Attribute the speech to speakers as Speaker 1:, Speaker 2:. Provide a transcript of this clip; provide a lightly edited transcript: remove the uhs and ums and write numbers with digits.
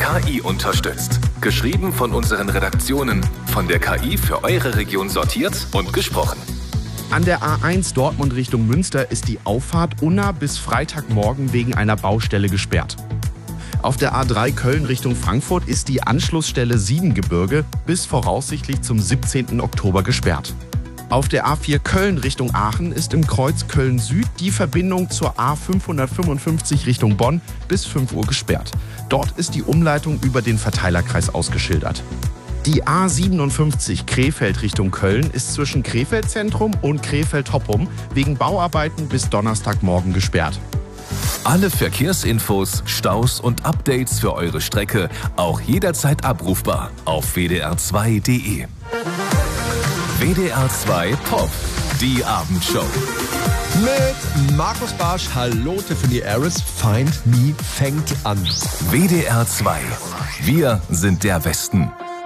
Speaker 1: KI unterstützt. Geschrieben von unseren Redaktionen, von der KI für eure Region sortiert und gesprochen.
Speaker 2: An der A1 Dortmund Richtung Münster ist die Auffahrt Unna bis Freitagmorgen wegen einer Baustelle gesperrt. Auf der A3 Köln Richtung Frankfurt ist die Anschlussstelle Siebengebirge bis voraussichtlich zum 17. Oktober gesperrt. Auf der A4 Köln Richtung Aachen ist im Kreuz Köln-Süd die Verbindung zur A555 Richtung Bonn bis 5 Uhr gesperrt. Dort ist die Umleitung über den Verteilerkreis ausgeschildert. Die A57 Krefeld Richtung Köln ist zwischen Krefeld-Zentrum und Krefeld-Toppum wegen Bauarbeiten bis Donnerstagmorgen gesperrt.
Speaker 1: Alle Verkehrsinfos, Staus und Updates für eure Strecke auch jederzeit abrufbar auf wdr2.de. WDR 2 Pop, die Abendshow.
Speaker 3: Mit Markus Barsch, hallo Tiffany Harris, Find Me fängt an.
Speaker 1: WDR 2, wir sind der Westen.